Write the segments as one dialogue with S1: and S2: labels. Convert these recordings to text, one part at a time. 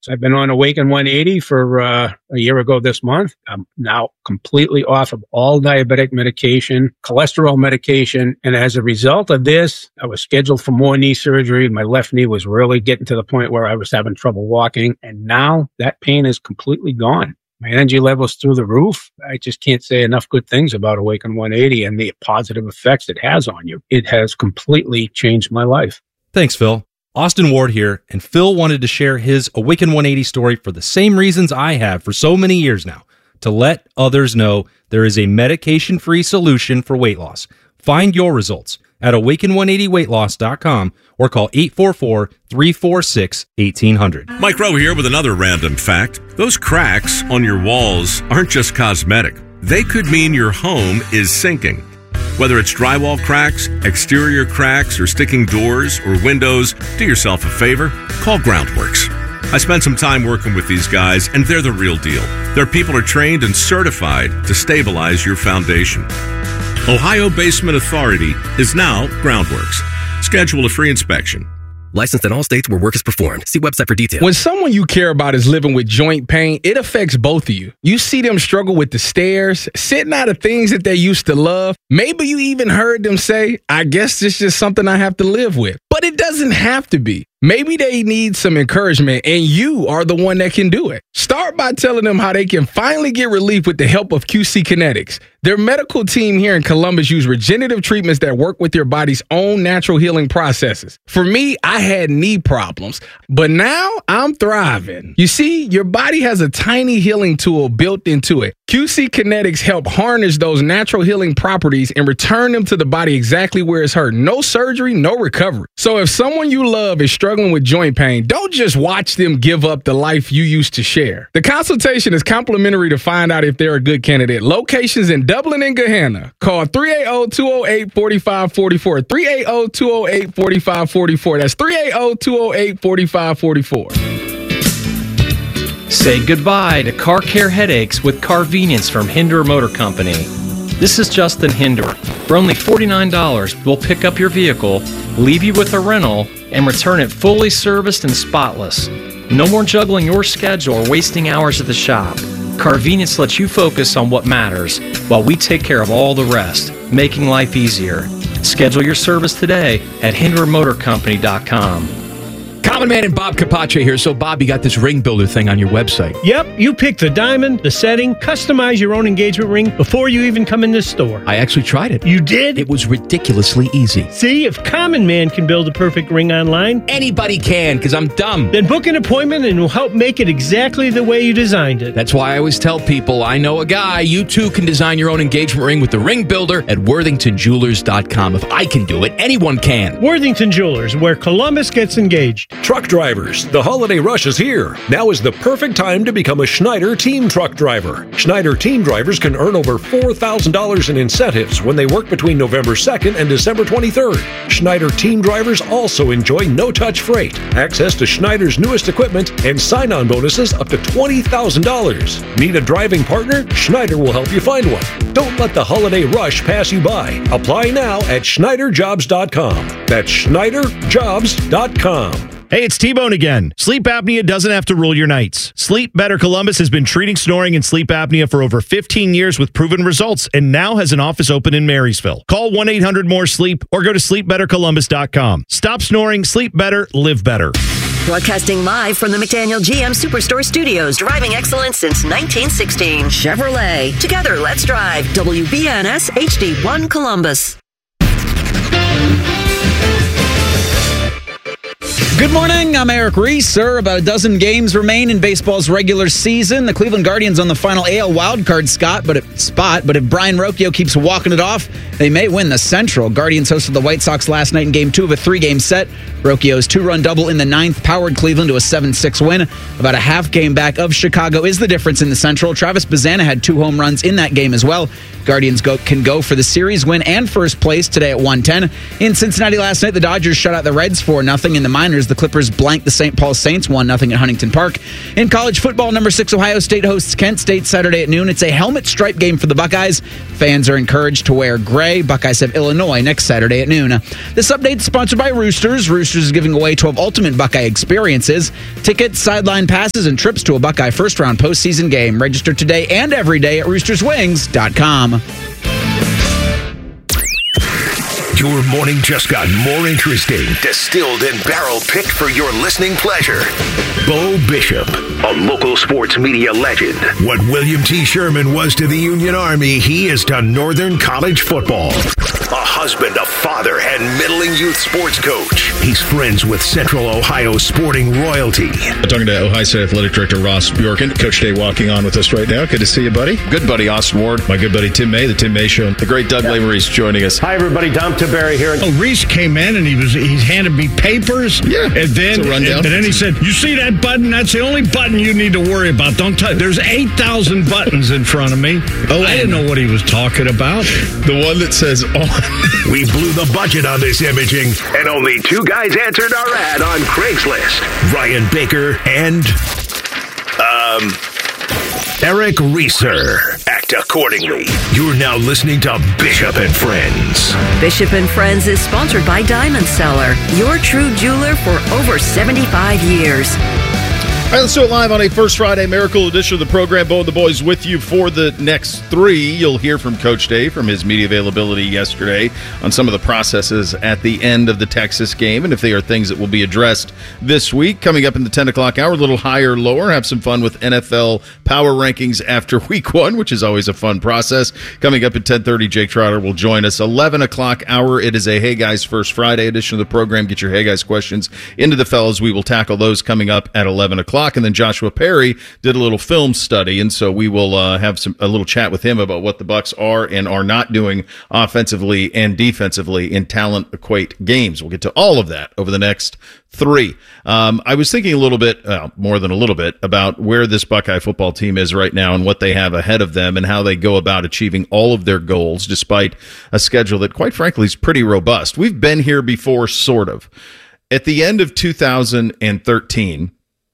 S1: So I've been on Awaken 180 for a year ago this month. I'm now completely off of all diabetic medication, cholesterol medication. And as a result of this, I was scheduled for more knee surgery. My left knee was really getting to the point where I was having trouble walking. And now that pain is completely gone. My energy level's through the roof. I just can't say enough good things about Awaken 180 and the positive effects it has on you. It has completely changed my life.
S2: Thanks, Phil. Austin Ward here, and Phil wanted to share his Awaken 180 story for the same reasons I have for so many years now, to let others know there is a medication-free solution for weight loss. Find your results at awaken180weightloss.com or call 844-346-1800.
S3: Mike Rowe here with another random fact. Those cracks on your walls aren't just cosmetic. They could mean your home is sinking. Whether it's drywall cracks, exterior cracks, or sticking doors or windows, do yourself a favor, call Groundworks. I spent some time working with these guys, and they're the real deal. Their people are trained and certified to stabilize your foundation. Ohio Basement Authority is now Groundworks. Schedule a free inspection.
S4: Licensed in all states where work is performed. See website for details.
S5: When someone you care about is living with joint pain, it affects both of you. You see them struggle with the stairs, sitting out of things that they used to love. Maybe you even heard them say, I guess it's just something I have to live with. But it doesn't have to be. Maybe they need some encouragement, and you are the one that can do it. Start by telling them how they can finally get relief with the help of QC Kinetics. Their medical team here in Columbus use regenerative treatments that work with your body's own natural healing processes. For me, I had knee problems, but now I'm thriving. You see, your body has a tiny healing tool built into it. QC Kinetics help harness those natural healing properties and return them to the body exactly where it's hurt. No surgery, no recovery. So if someone you love is struggling with joint pain, don't just watch them give up the life you used to share. The consultation is complimentary to find out if they're a good candidate. Locations in Dublin and Gahanna. Call 380-208-4544. 380-208-4544. That's 380-208-4544.
S6: Say goodbye to car care headaches with Carvenience from Hinder Motor Company. This is Justin Hinder. For only $49, we'll pick up your vehicle, leave you with a rental, and return it fully serviced and spotless. No more juggling your schedule or wasting hours at the shop. Carvenience lets you focus on what matters while we take care of all the rest, making life easier. Schedule your service today at HinderMotorCompany.com.
S7: Common Man and Bob Capace here. So, Bob, you got this ring builder thing on your website.
S8: Yep, you pick the diamond, the setting, customize your own engagement ring before you even come in this store.
S7: I actually tried it.
S8: You did?
S7: It was ridiculously easy.
S8: See, if Common Man can build a perfect ring online,
S7: anybody can, because I'm dumb.
S8: Then book an appointment and we'll help make it exactly the way you designed it.
S7: That's why I always tell people, I know a guy. You too can design your own engagement ring with the ring builder at WorthingtonJewelers.com. If I can do it, anyone can.
S8: Worthington Jewelers, where Columbus gets engaged.
S9: Truck drivers, the holiday rush is here. Now is the perfect time to become a Schneider Team Truck Driver. Schneider Team Drivers can earn over $4,000 in incentives when they work between November 2nd and December 23rd. Schneider Team Drivers also enjoy no-touch freight, access to Schneider's newest equipment, and sign-on bonuses up to $20,000. Need a driving partner? Schneider will help you find one. Don't let the holiday rush pass you by. Apply now at SchneiderJobs.com. That's SchneiderJobs.com.
S10: Hey, it's T-Bone again. Sleep apnea doesn't have to rule your nights. Sleep Better Columbus has been treating snoring and sleep apnea for over 15 years with proven results and now has an office open in Marysville. Call 1-800-MORE-SLEEP or go to sleepbettercolumbus.com. Stop snoring, sleep better, live better.
S11: Broadcasting live from the McDaniel GM Superstore Studios, driving excellence since 1916. Chevrolet. Together, let's drive. WBNS HD1 Columbus.
S12: Good morning, I'm Eric Reese. About a dozen games remain in baseball's regular season. The Cleveland Guardians on the final AL wildcard spot, but if Brian Rocchio keeps walking it off, they may win the Central. Guardians hosted the White Sox last night in Game 2 of a 3-game set. Rocchio's 2-run double in the 9th powered Cleveland to a 7-6 win. About a half game back of Chicago is the difference in the Central. Travis Bazzana had 2 home runs in that game as well. Guardians can go for the series win and first place today at 110. In Cincinnati last night, the Dodgers shut out the Reds 4-0 in the minors. 49ers. The Clippers blanked the St. Paul Saints 1-0 at Huntington Park. In college football, number 6 Ohio State hosts Kent State Saturday at noon. It's a helmet stripe game for the Buckeyes. Fans are encouraged to wear gray. Buckeyes have Illinois next Saturday at noon. This update is sponsored by Roosters. Roosters is giving away 12 ultimate Buckeye experiences, tickets, sideline passes, and trips to a Buckeye first-round postseason game. Register today and every day at roosterswings.com.
S13: Your morning just got more interesting. Distilled and barrel-picked for your listening pleasure. Bo Bishop, a local sports media legend. What William T. Sherman was to the Union Army, he is to Northern College football. A husband, a father, and middling youth sports coach. He's friends with Central Ohio sporting royalty.
S14: I'm talking to Ohio State Athletic Director Ross Bjorken. Coach Day walking on with us right now. Good to see you, buddy. Good buddy, Austin Ward. My good buddy, Tim May, the Tim May Show. The great Doug Lesmerises joining us.
S15: Hi, everybody. Dom Tiberi here.
S16: Oh, Reese came in and he handed me papers.
S14: Yeah,
S16: and then he said, "You see that button? That's the only button you need to worry about. Don't touch. There's 8,000 buttons in front of me." Oh, I didn't know what he was talking about.
S14: The one that says on.
S13: We blew the budget on this imaging, and only 2 guys answered our ad on Craigslist. Ryan Baker and Eric Reeser. Act accordingly. You're now listening to Bishop and Friends.
S11: Bishop and Friends is sponsored by Diamond Seller, your true jeweler for over 75 years.
S10: All right, let's do it live on a First Friday Miracle edition of the program. Bo and the boys with you for the next 3. You'll hear from Coach Day from his media availability yesterday on some of the processes at the end of the Texas game and if they are things that will be addressed this week. Coming up in the 10 o'clock hour, a little higher, lower. Have some fun with NFL power rankings after week 1, which is always a fun process. Coming up at 10:30, Jake Trotter will join us. 11 o'clock hour, it is a Hey Guys First Friday edition of the program. Get your Hey Guys questions into the fellas. We will tackle those coming up at 11 o'clock. And then Joshua Perry did a little film study, and so we will have a little chat with him about what the Bucs are and are not doing offensively and defensively in talent equate games. We'll get to all of that over the next 3. I was thinking a little bit, more than a little bit, about where this Buckeye football team is right now and what they have ahead of them and how they go about achieving all of their goals despite a schedule that, quite frankly, is pretty robust. We've been here before, sort of. At the end of 2013,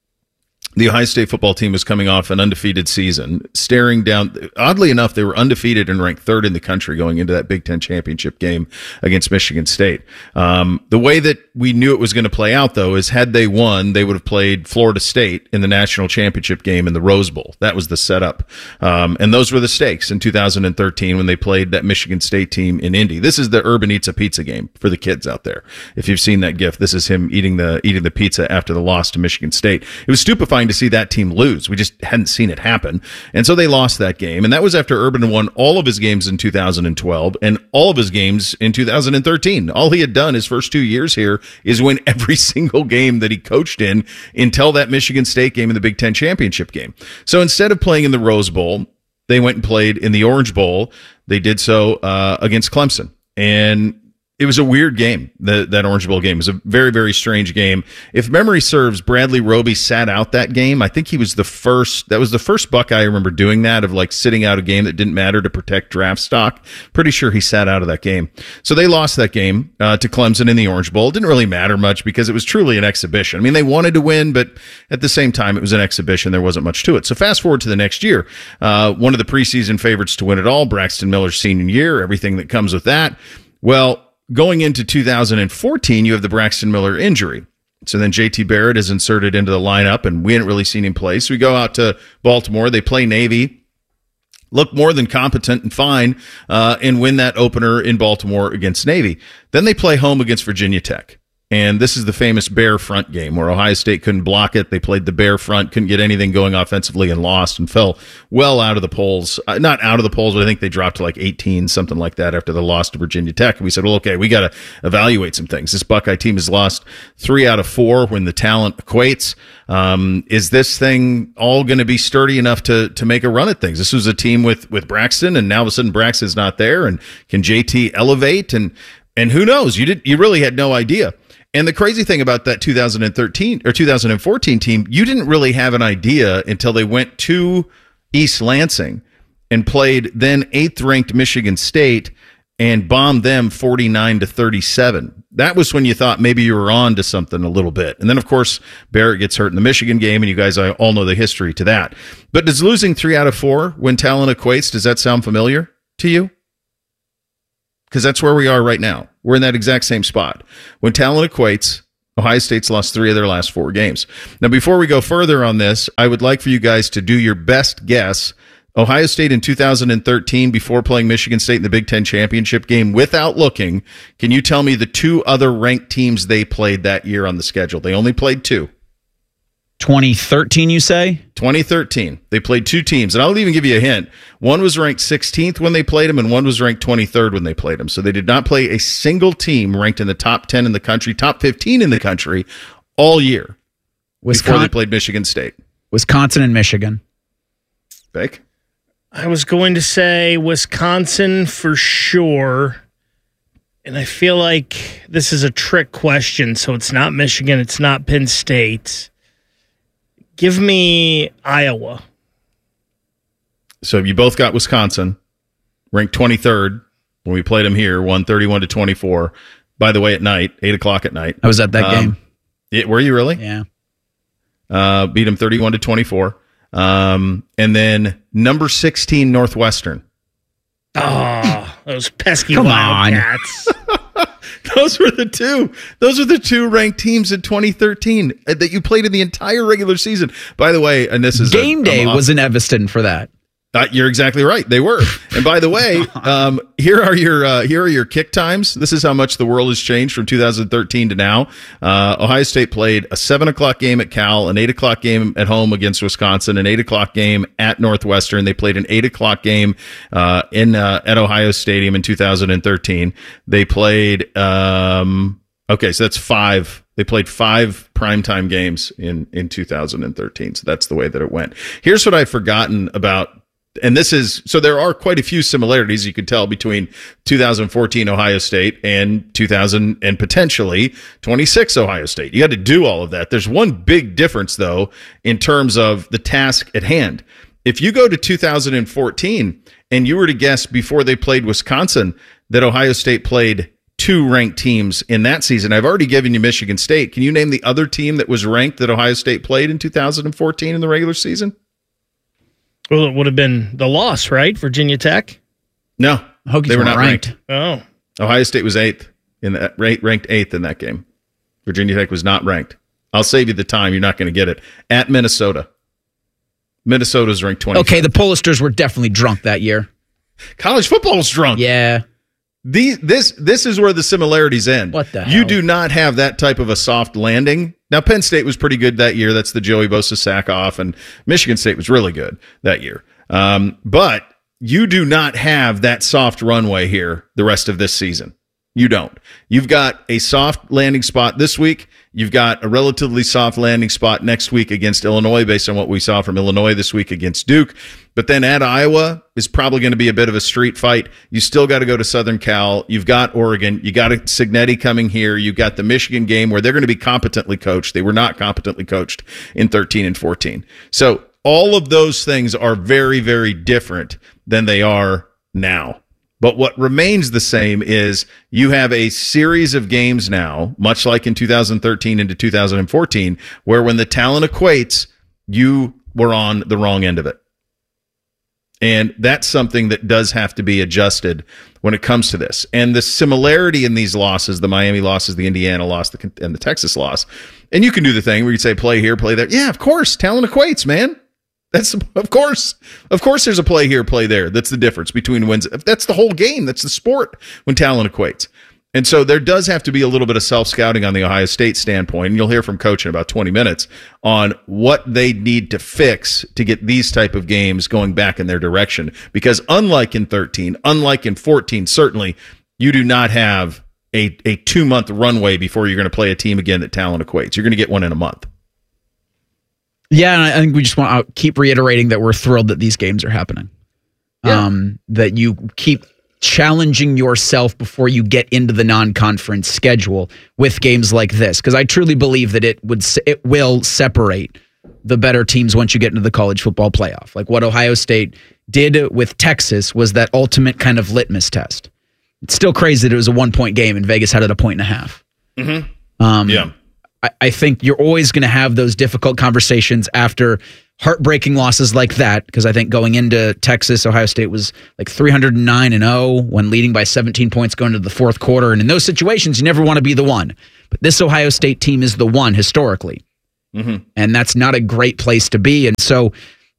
S10: the Ohio State football team was coming off an undefeated season, staring down. Oddly enough, they were undefeated and ranked 3rd in the country going into that Big Ten championship game against Michigan State. The way that we knew it was going to play out, though, is had they won, they would have played Florida State in the national championship game in the Rose Bowl. That was the setup. And those were the stakes in 2013 when they played that Michigan State team in Indy. This is the Urban Eats a Pizza game for the kids out there. If you've seen that GIF, this is him eating the pizza after the loss to Michigan State. It was stupefying to see that team lose. We just hadn't seen it happen. And so they lost that game. And that was after Urban won all of his games in 2012 and all of his games in 2013. All he had done his first 2 years here is win every single game that he coached in until that Michigan State game in the Big Ten championship game. So instead of playing in the Rose Bowl, they went and played in the Orange Bowl. They did so against Clemson. And it was a weird game, that Orange Bowl game. It was a very, very strange game. If memory serves, Bradley Roby sat out that game. I think he was the first Buckeye I remember doing that, of like sitting out a game that didn't matter to protect draft stock. Pretty sure he sat out of that game. So they lost that game to Clemson in the Orange Bowl. It didn't really matter much because it was truly an exhibition. I mean, they wanted to win, but at the same time, it was an exhibition. There wasn't much to it. So fast forward to the next year. One of the preseason favorites to win it all, Braxton Miller's senior year, everything that comes with that. Well, going into 2014, you have the Braxton Miller injury. So then JT Barrett is inserted into the lineup, and we hadn't really seen him play. So we go out to Baltimore. They play Navy, look more than competent and fine, and win that opener in Baltimore against Navy. Then they play home against Virginia Tech. And this is the famous bear front game where Ohio State couldn't block it. They played the bear front, couldn't get anything going offensively, and lost and fell well out of the polls. Not out of the polls, but I think they dropped to like 18, something like that after the loss to Virginia Tech. And we said, well, okay, we got to evaluate some things. This Buckeye team has lost 3 out of 4 when the talent equates. Is this thing all going to be sturdy enough to make a run at things? This was a team with Braxton, and now all of a sudden Braxton's not there. And can JT elevate? And who knows? You really had no idea. And the crazy thing about that 2013 or 2014 team, you didn't really have an idea until they went to East Lansing and played then 8th ranked Michigan State and bombed them 49-37.
S15: that was when you thought maybe you were on to something a little bit. And then, of course, Barrett gets hurt in the Michigan game, and you guys all know the history to that. But does losing 3 out of 4 when talent equates, does that sound familiar to you? Because that's where we are right now. We're in that exact same spot. When talent equates, Ohio State's lost 3 of their last 4 games. Now, before we go further on this, I would like for you guys to do your best guess. Ohio State in 2013, before playing Michigan State in the Big Ten championship game, without looking, can you tell me the 2 other ranked teams they played that year on the schedule? They only played 2.
S12: 2013, you say?
S15: 2013. They played 2 teams, and I'll even give you a hint. One was ranked 16th when they played them, and one was ranked 23rd when they played them. So they did not play a single team ranked in the top 10 in the country, top 15 in the country all year before they played Michigan State.
S12: Wisconsin and Michigan.
S15: Beck?
S17: I was going to say Wisconsin for sure. And I feel like this is a trick question, so it's not Michigan, it's not Penn State. Give me Iowa.
S15: So you both got Wisconsin, ranked 23rd when we played them here, won 31-24. By the way, at night, 8 o'clock at night.
S12: I was at that game.
S15: Were you really?
S12: Yeah.
S15: Beat them 31-24. And then number 16 Northwestern.
S17: Oh, those pesky Wildcats.
S15: Those were the 2. Those are the 2 ranked teams in 2013 that you played in the entire regular season. By the way, and this is
S12: game day was in Evanston for that.
S15: You're exactly right. They were. And by the way, here are your kick times. This is how much the world has changed from 2013 to now. Ohio State played a 7:00 game at Cal, an 8:00 game at home against Wisconsin, an 8:00 game at Northwestern. They played an 8:00 game at Ohio Stadium in 2013. They played so that's 5. They played 5 primetime games in 2013. So that's the way that it went. Here's what I've forgotten about. And so there are quite a few similarities you could tell between 2014 Ohio State and 2000 and potentially 26 Ohio State. You had to do all of that. There's one big difference, though, in terms of the task at hand. If you go to 2014 and you were to guess before they played Wisconsin that Ohio State played 2 ranked teams in that season, I've already given you Michigan State. Can you name the other team that was ranked that Ohio State played in 2014 in the regular season?
S17: Well, it would have been the loss, right? Virginia Tech?
S15: No, they were not ranked.
S17: Oh.
S15: Ohio State was 8th ranked 8th in that game. Virginia Tech was not ranked. I'll save you the time. You're not going to get it. At Minnesota. Minnesota's ranked 20th.
S12: Okay, the Pollisters were definitely drunk that year.
S15: College football was drunk.
S12: Yeah.
S15: This is where the similarities end.
S12: What the hell?
S15: You do not have that type of a soft landing. Now, Penn State was pretty good that year. That's the Joey Bosa sack off, and Michigan State was really good that year. But you do not have that soft runway here the rest of this season. You don't. You've got a soft landing spot this week. You've got a relatively soft landing spot next week against Illinois based on what we saw from Illinois this week against Duke. But then at Iowa is probably going to be a bit of a street fight. You still got to go to Southern Cal. You've got Oregon. You got Cignetti coming here. You've got the Michigan game where they're going to be competently coached. They were not competently coached in 13 and 14. So all of those things are very, very different than they are now. But what remains the same is you have a series of games now, much like in 2013 into 2014, where when the talent equates, you were on the wrong end of it. And that's something that does have to be adjusted when it comes to this. And the similarity in these losses, the Miami losses, the Indiana loss, and the Texas loss, and you can do the thing where you say play here, play there. Yeah, of course, talent equates, man. That's of course there's a play here, play there. That's the difference between wins. That's the whole game. That's the sport when talent equates. And so there does have to be a little bit of self-scouting on the Ohio State standpoint. And you'll hear from Coach in about 20 minutes on what they need to fix to get these type of games going back in their direction. Because unlike in 13, unlike in 14, certainly you do not have a 2-month runway before you're going to play a team again that talent equates. You're going to get one in a month.
S12: Yeah, and I think we just want to keep reiterating that we're thrilled that these games are happening. Yeah. That you keep challenging yourself before you get into the non-conference schedule with games like this, because I truly believe that it will separate the better teams once you get into the college football playoff. Like what Ohio State did with Texas was that ultimate kind of litmus test. It's still crazy that it was a 1-point game and Vegas had it a 1.5.
S15: Yeah.
S12: I think you're always going to have those difficult conversations after heartbreaking losses like that, because I think going into Texas, Ohio State was like 309-0 when leading by 17 points going into the fourth quarter. And in those situations, you never want to be the one. But this Ohio State team is the one historically. And that's not a great place to be. And so,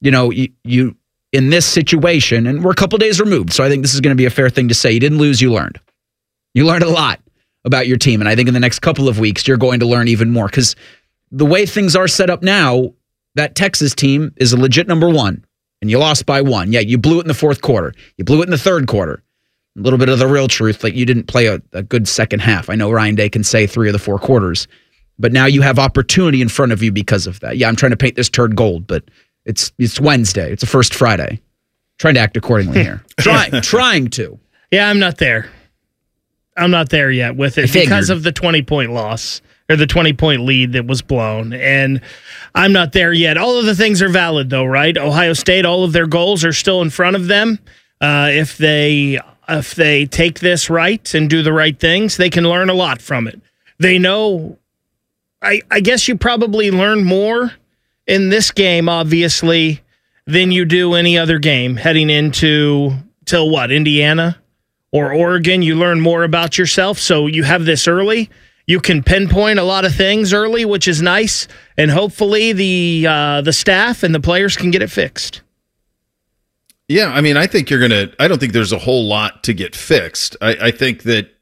S12: you in this situation, and we're a couple days removed, so I think this is going to be a fair thing to say. You didn't lose, you learned. You learned a lot about your team. And I think in the next couple of weeks, you're going to learn even more, because the way things are set up now, that Texas team is a legit number one, and you lost by 1. Yeah, you blew it in the fourth quarter. You blew it in the third quarter. A little bit of the real truth, like you didn't play a good second half. I know Ryan Day can say 3 of the 4 quarters, but now you have opportunity in front of you because of that. Yeah, I'm trying to paint this turd gold, but it's Wednesday. It's a first Friday. Trying to act accordingly here. Trying to.
S17: Yeah, I'm not there. I'm not there yet with it because of the 20-point loss or the 20-point lead that was blown. And I'm not there yet. All of the things are valid, though, right? Ohio State, all of their goals are still in front of them. If they take this right and do the right things, they can learn a lot from it. They know, I guess you probably learn more in this game, obviously, than you do any other game heading into, Indiana or Oregon. You learn more about yourself, so you have this early. You can pinpoint a lot of things early, which is nice, and hopefully the staff and the players can get it fixed.
S15: Yeah, I mean, I think I don't think there's a whole lot to get fixed. I think that,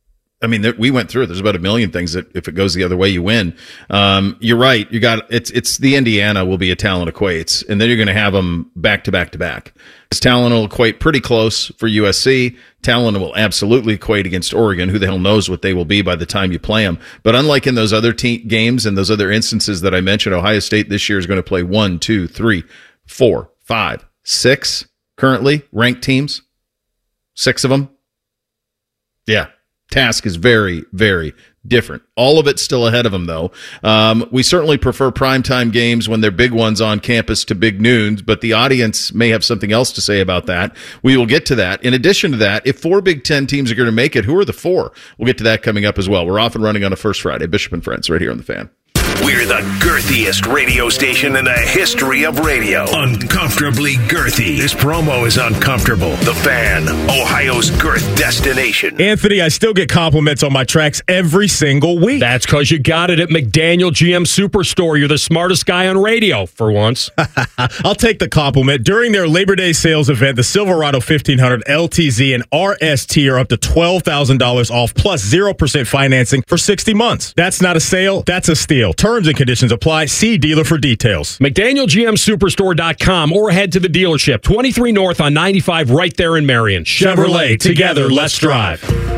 S15: we went through it. There's about 1 million things that if it goes the other way, you win. You're right. It's the Indiana will be a talent equates, and then you're going to have them back to back to back. This talent will equate pretty close for USC. Talent will absolutely equate against Oregon. Who the hell knows what they will be by the time you play them? But unlike in those other games and those other instances that I mentioned, Ohio State this year is going to play 1, 2, 3, 4, 5, 6 currently ranked teams. 6 of them. Yeah. Task is very, very different. All of it's still ahead of them, though. We certainly prefer primetime games when they're big ones on campus to big noons, but the audience may have something else to say about that. We will get to that. In addition to that, if 4 Big Ten teams are going to make it, who are the 4? We'll get to that coming up as well. We're off and running on a First Friday. Bishop and Friends right here on The Fan.
S13: We're the girthiest radio station in the history of radio. Uncomfortably girthy. This promo is uncomfortable. The Fan, Ohio's girth destination.
S18: Anthony, I still get compliments on my tracks every single week.
S9: That's because you got it at McDaniel GM Superstore. You're the smartest guy on radio, for once.
S18: I'll take the compliment. During their Labor Day sales event, the Silverado 1500 LTZ and RST are up to $12,000 off plus 0% financing for 60 months. That's not a sale, that's a steal. Terms and conditions apply. See dealer for details.
S9: McDanielGMSuperstore.com or head to the dealership. 23 North on 95 right there in Marion.
S18: Chevrolet, together, let's drive.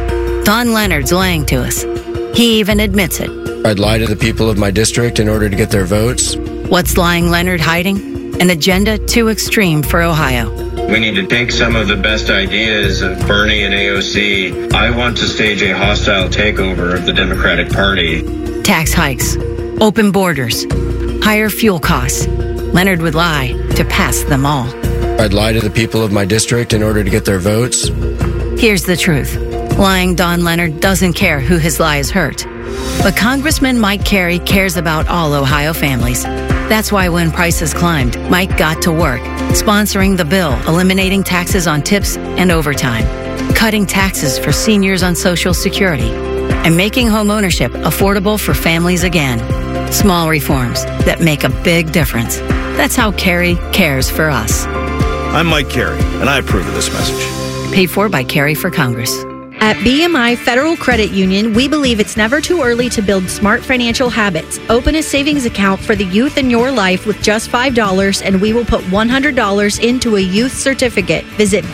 S19: Don Leonard's lying to us. He even admits it.
S20: I'd lie to the people of my district in order to get their votes.
S19: What's lying Leonard hiding? An agenda too extreme for Ohio.
S21: We need to take some of the best ideas of Bernie and AOC. I want to stage a hostile takeover of the Democratic Party.
S19: Tax hikes. Open borders, higher fuel costs. Leonard would lie to pass them all.
S20: I'd lie to the people of my district in order to get their votes.
S19: Here's the truth. Lying Don Leonard doesn't care who his lies hurt. But Congressman Mike Carey cares about all Ohio families. That's why when prices climbed, Mike got to work, sponsoring the bill eliminating taxes on tips and overtime, cutting taxes for seniors on Social Security, and making home ownership affordable for families again. Small reforms that make a big difference. That's how Carey cares for us.
S22: I'm Mike Carey, and I approve of this message.
S19: Paid for by Carey for Congress.
S23: At BMI Federal Credit Union, we believe it's never too early to build smart financial habits. Open a savings account for the youth in your life with just $5, and we will put $100 into a youth certificate. Visit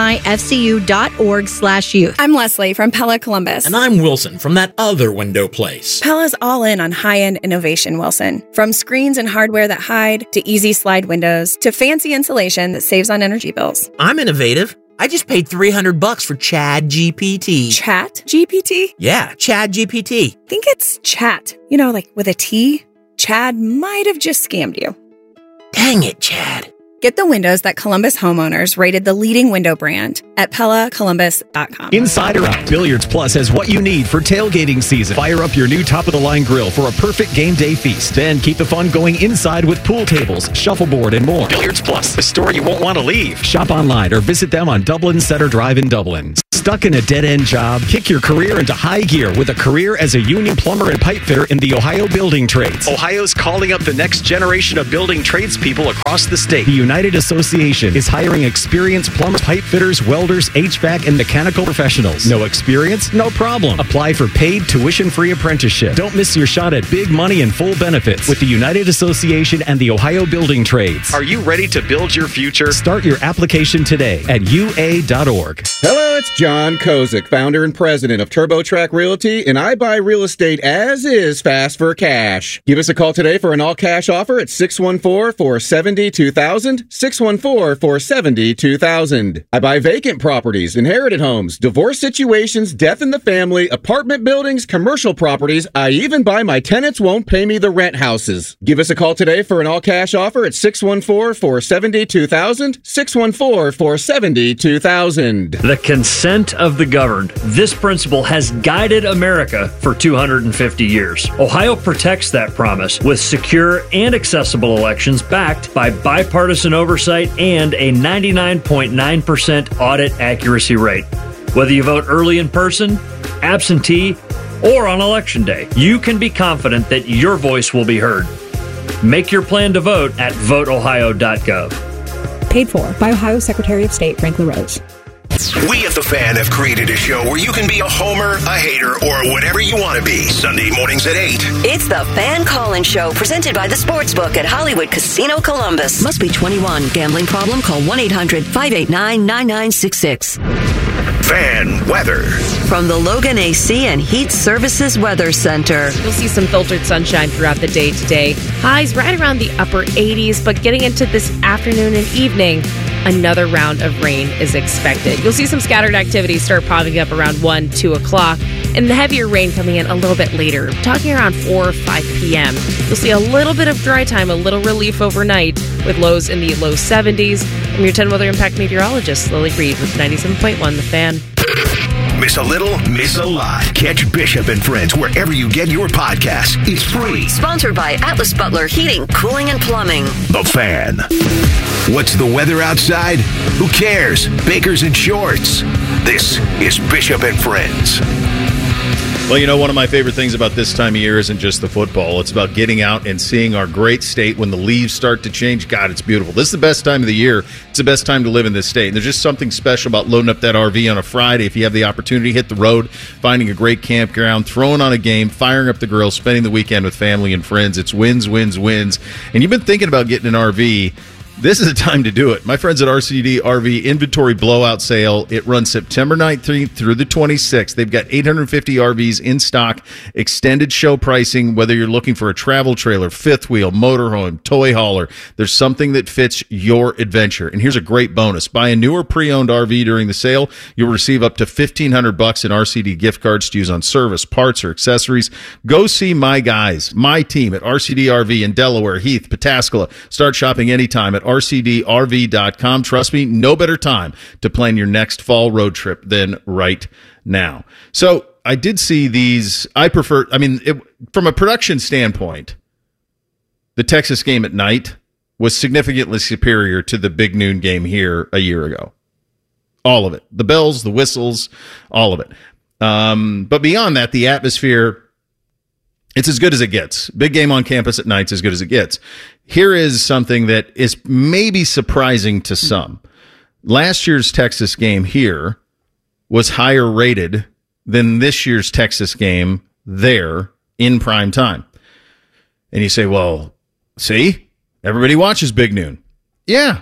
S23: bmifcu.org/youth.
S24: I'm Leslie from Pella Columbus.
S25: And I'm Wilson from that other window place.
S24: Pella's all in on high-end innovation, Wilson. From screens and hardware that hide, to easy slide windows, to fancy insulation that saves on energy bills.
S25: I'm innovative. I just paid $300 for Chad GPT.
S24: Chat GPT?
S25: Yeah, Chad GPT.
S24: I think it's chat. You know, like with a T. Chad might have just scammed you.
S25: Dang it, Chad.
S24: Get the windows that Columbus homeowners rated the leading window brand at PellaColumbus.com.
S1: Inside or out, Billiards Plus has what you need for tailgating season. Fire up your new top-of-the-line grill for a perfect game day feast. Then keep the fun going inside with pool tables, shuffleboard, and more. Billiards Plus, the store you won't want to leave. Shop online or visit them on Dublin Center Drive in Dublin. Stuck in a dead-end job? Kick your career into high gear with a career as a union plumber and pipe fitter in the Ohio Building Trades. Ohio's calling up the next generation of building tradespeople across the state. The United Association is hiring experienced plumbers, pipe fitters, welders, HVAC, and mechanical professionals. No experience? No problem. Apply for paid tuition-free apprenticeship. Don't miss your shot at big money and full benefits with the United Association and the Ohio Building Trades. Are you ready to build your future? Start your application today at ua.org.
S2: Hello, it's John Kozik, founder and president of TurboTrack Realty, and I buy real estate as is fast for cash. Give us a call today for an all-cash offer at 614-470-2000, 614-470-2000. I buy vacant properties, inherited homes, divorce situations, death in the family, apartment buildings, commercial properties. I even buy my tenants won't pay me the rent houses. Give us a call today for an all-cash offer at 614-470-2000, 614-470-2000.
S3: The consent of the governed. This principle has guided America for 250 years. Ohio protects that promise with secure and accessible elections backed by bipartisan oversight and a 99.9% audit accuracy rate. Whether you vote early in person, absentee, or on Election Day, you can be confident that your voice will be heard. Make your plan to vote at voteohio.gov.
S4: Paid for by Ohio Secretary of State Frank LaRose.
S13: We at The Fan have created a show where you can be a homer, a hater, or whatever you want to be. Sunday mornings at 8.
S11: It's The Fan Call-In Show, presented by the Sportsbook at Hollywood Casino Columbus. Must be 21. Gambling problem? Call 1-800-589-9966.
S13: Fan weather.
S11: From the Logan AC and Heat Services Weather Center.
S5: You'll see some filtered sunshine throughout the day today. Highs right around the upper 80s, but getting into this afternoon and evening, another round of rain is expected. You'll see some scattered activity start popping up around 1, 2 o'clock, and the heavier rain coming in a little bit later, talking around 4 or 5 p.m. You'll see a little bit of dry time, a little relief overnight, with lows in the low 70s. I'm your 10 Weather Impact meteorologist, Lily Reed, with 97.1 The Fan.
S13: Miss a little, miss a lot. Catch Bishop and Friends wherever you get your podcasts. It's free.
S11: Sponsored by Atlas Butler Heating, Cooling, and Plumbing.
S13: The Fan. What's the weather outside? Who cares? Bakers and shorts. This is Bishop and Friends.
S15: Well, you know, one of my favorite things about this time of year isn't just the football. It's about getting out and seeing our great state when the leaves start to change. God, it's beautiful. This is the best time of the year. It's the best time to live in this state. And there's just something special about loading up that RV on a Friday if you have the opportunity, hit the road, finding a great campground, throwing on a game, firing up the grill, spending the weekend with family and friends. It's wins, wins, wins. And you've been thinking about getting an RV. This is the time to do it. My friends at RCD RV Inventory Blowout Sale. It runs September 19th through the 26th. They've got 850 RVs in stock, extended show pricing, whether you're looking for a travel trailer, fifth wheel, motorhome, toy hauler. There's something that fits your adventure. And here's a great bonus. Buy a newer pre-owned RV during the sale. You'll receive up to $1,500 in RCD gift cards to use on service, parts, or accessories. Go see my guys, my team at RCD RV in Delaware, Heath, Pataskala. Start shopping anytime at RCDRV.com. Trust me, no better time to plan your next fall road trip than right now. So I did see these. From a production standpoint, the Texas game at night was significantly superior to the big noon game here a year ago. All of it. The bells, the whistles, all of it. But beyond that, the atmosphere, it's as good as it gets. Big game on campus at night's as good as it gets. Here is something that is maybe surprising to some. Last year's Texas game here was higher rated than this year's Texas game there in prime time. And you say, well, see, everybody watches Big Noon. Yeah.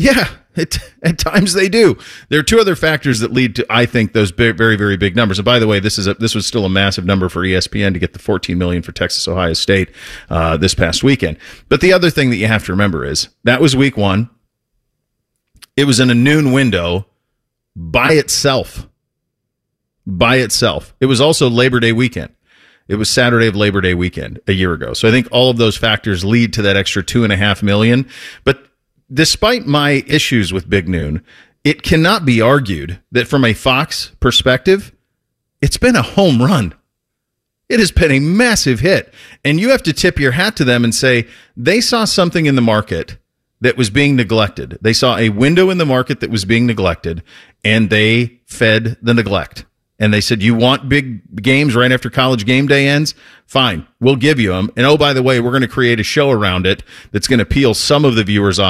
S15: At times they do. There are two other factors that lead to, I think, those very, very big numbers. And by the way, this was still a massive number for ESPN to get the $14 million for Texas Ohio State this past weekend. But the other thing that you have to remember is that was week one. It was in a noon window by itself. It was also Labor Day weekend. It was Saturday of Labor Day weekend a year ago. So I think all of those factors lead to that extra $2.5 million. But despite my issues with Big Noon, it cannot be argued that from a Fox perspective, it's been a home run. It has been a massive hit. And you have to tip your hat to them and say they saw something in the market that was being neglected. They saw a window in the market that was being neglected, and they fed the neglect. And they said, you want big games right after College game day ends? Fine, we'll give you them. And oh, by the way, we're going to create a show around it that's going to peel some of the viewers off